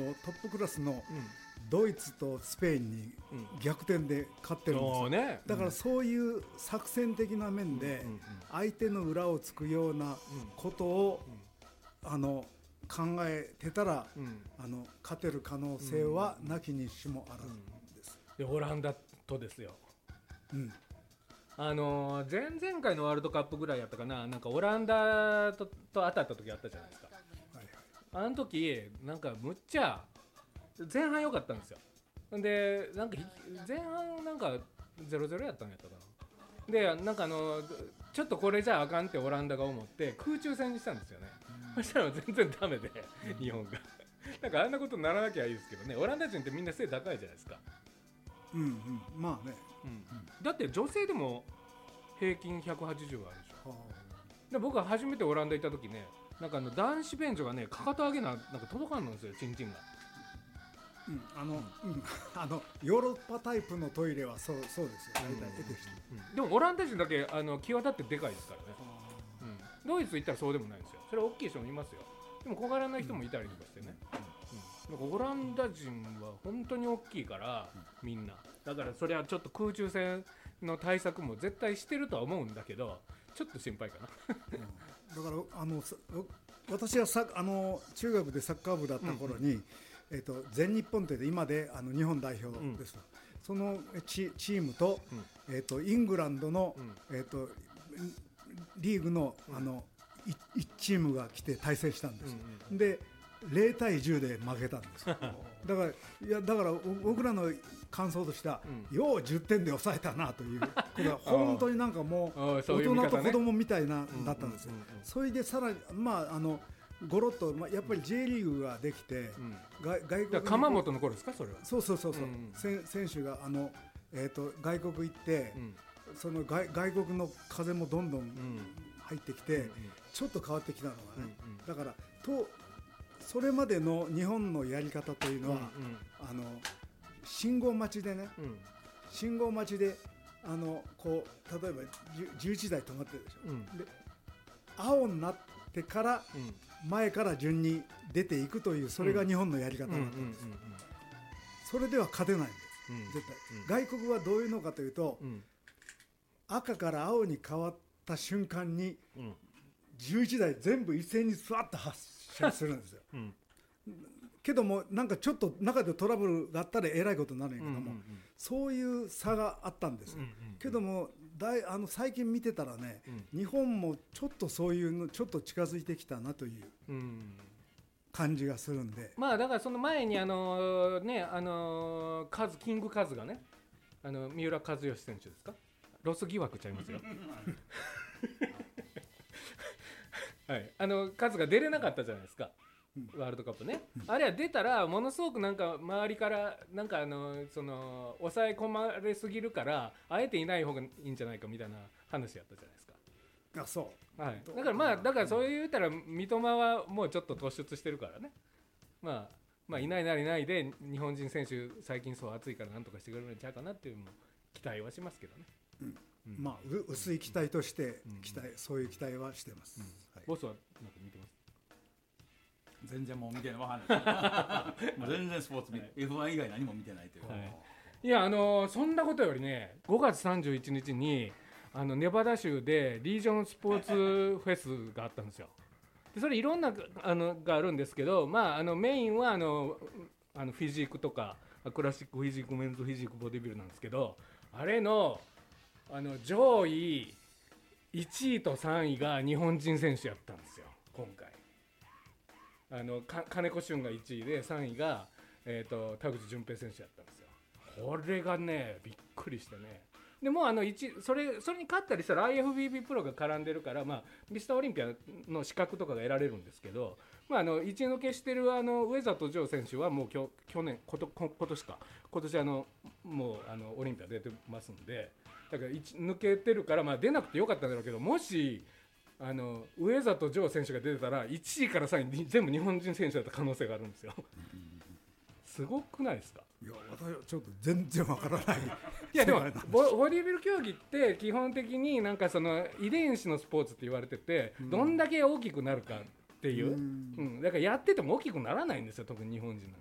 トップクラスのドイツとスペインに逆転で勝ってるんですよ、 ね、 だからそういう作戦的な面で相手の裏をつくようなことを考えてたら、勝てる可能性はなきにしもあらずです。 でオランダとですよ、前々回のワールドカップぐらいやったかな、なんかオランダと当たった時あったじゃないですか、あの時なんかむっちゃ前半良かったんですよ。でなんか前半なんか 0-0 やったんやったかな。でなんかちょっとこれじゃあかんってオランダが思って空中戦にしたんですよね、そしたら全然ダメで、日本がなんかあんなことにならなきゃいいですけどね。オランダ人ってみんな背高いじゃないですか。 まあね、 だって女性でも平均180あるでしょ。で僕は初めてオランダ行った時ね、なんか男子便所がねかかと上げなんか届かんのですよ、チンチンが。 ヨーロッパタイプのトイレはそうですよ、大体出てきて、 でもオランダ人だけ際立ってでかいですからね、ドイツ行ったらそうでもないんですよ。それは大きい人もいますよ。でも小柄な人もいたりとかしてね、なんかオランダ人は本当に大きいからみんなだから、それはちょっと空中戦の対策も絶対してるとは思うんだけど、ちょっと心配かなだから私が中学でサッカー部だった頃に、全日本って今で日本代表です、そのチームと、イングランドの、リーグの1チームが来て対戦したんです、で0対10で負けたんですだから僕らの感想としては、よう10点で抑えたなという、これは本当になんかもう大人と子供みたいなだったんですよ。それでさらにゴロッと、やっぱり J リーグができて、外国鎌本の頃ですか、それは。 そう、選手が外国行って、その外国の風もどんどん入ってきて、ちょっと変わってきたのがね、だからそれまでの日本のやり方というのは、信号待ちでね、信号待ちでこう例えば11台止まってるでしょ、で青になってから前から順に出ていくという、それが日本のやり方だったんです。それでは勝てないんです、絶対。外国はどういうのかというと、赤から青に変わった瞬間に11台全部一斉にスワッと発射するんですよ、けどもなんかちょっと中でトラブルがあったらえらいことになるんやけども、そういう差があったんです、けども最近見てたらね、日本もちょっとそういうのちょっと近づいてきたなという感じがするんで、 だからその前にキングカズがね、三浦知良選手ですか、ロス疑惑ちゃいますよはい、カズが出れなかったじゃないですか、ワールドカップね、あれは出たらものすごくなんか周りからなんかその抑え込まれすぎるからあえていない方がいいんじゃないかみたいな話やったじゃないですか。 あ、そう、 はい、だからそう言ったら三笘はもうちょっと突出してるからね、いないなりないで日本人選手最近そう熱いからなんとかしてくれるんちゃうかなっていう期待はしますけどね。 薄い期待としてそういう期待はしてます、 ボスはなんか見てます？ 全然もう見てない、わかんないもう全然スポーツF1 以外何も見てないという、 いやそんなことよりね、5月31日にネバダ州でリージョンスポーツフェスがあったんですよ。でそれいろんながあるんですけど、メインはフィジークとかクラシックフィジーク、メンズフィジーク、ボディビルなんですけど、あれの上位1位と3位が日本人選手やったんですよ今回。金子俊が1位で3位が、田口淳平選手やったんですよ。これがねびっくりしてね、でもそれに勝ったりしたら IFBB プロが絡んでるから、ミスターオリンピアの資格とかが得られるんですけど、一抜けしてる上里城選手はもう今年もうオリンピア出てますんで、だから抜けてるから、出なくてよかったんだろうけど、もし上里城選手が出てたら1位から3位全部日本人選手だった可能性があるんですよすごくないですか？ いや、私はちょっと全然わからないいやでもボディビル競技って基本的になんかその遺伝子のスポーツって言われてて、どんだけ大きくなるかっていう、だからやってても大きくならないんですよ、特に日本人なん